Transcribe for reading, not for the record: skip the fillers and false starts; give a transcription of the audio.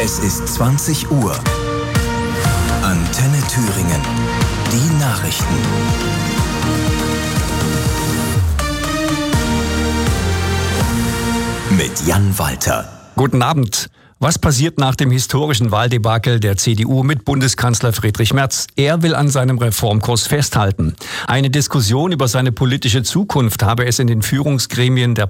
Es ist 20 Uhr. Antenne Thüringen. Die Nachrichten. Mit Jan Walter. Guten Abend. Was passiert nach dem historischen Wahldebakel der CDU mit Bundeskanzler Friedrich Merz? Er will an seinem Reformkurs festhalten. Eine Diskussion über seine politische Zukunft habe es in den Führungsgremien der